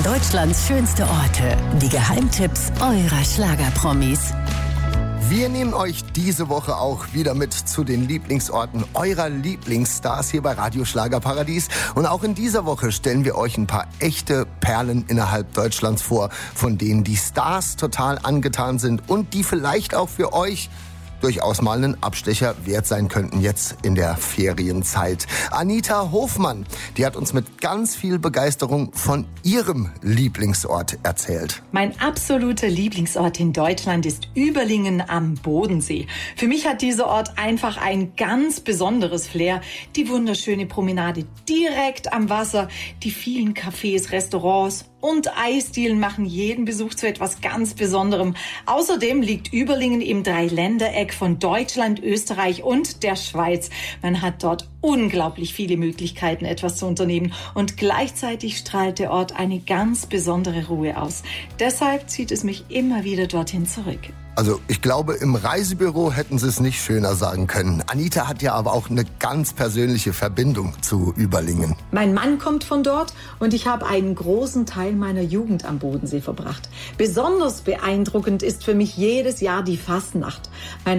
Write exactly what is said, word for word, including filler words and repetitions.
Deutschlands schönste Orte. Die Geheimtipps eurer Schlagerpromis. Wir nehmen euch diese Woche auch wieder mit zu den Lieblingsorten eurer Lieblingsstars hier bei Radio Schlagerparadies. Und auch in dieser Woche stellen wir euch ein paar echte Perlen innerhalb Deutschlands vor, von denen die Stars total angetan sind und die vielleicht auch für euch durchaus mal einen Abstecher wert sein könnten jetzt in der Ferienzeit. Anita Hofmann, die hat uns mit ganz viel Begeisterung von ihrem Lieblingsort erzählt. Mein absoluter Lieblingsort in Deutschland ist Überlingen am Bodensee. Für mich hat dieser Ort einfach ein ganz besonderes Flair. Die wunderschöne Promenade direkt am Wasser, die vielen Cafés, Restaurants und Eisdielen machen jeden Besuch zu etwas ganz Besonderem. Außerdem liegt Überlingen im Dreiländereck von Deutschland, Österreich und der Schweiz. Man hat dort unglaublich viele Möglichkeiten, etwas zu unternehmen und gleichzeitig strahlt der Ort eine ganz besondere Ruhe aus. Deshalb zieht es mich immer wieder dorthin zurück. Also ich glaube, im Reisebüro hätten sie es nicht schöner sagen können. Anita hat ja aber auch eine ganz persönliche Verbindung zu Überlingen. Mein Mann kommt von dort und ich habe einen großen Teil meiner Jugend am Bodensee verbracht. Besonders beeindruckend ist für mich jedes Jahr die Fastnacht. Mein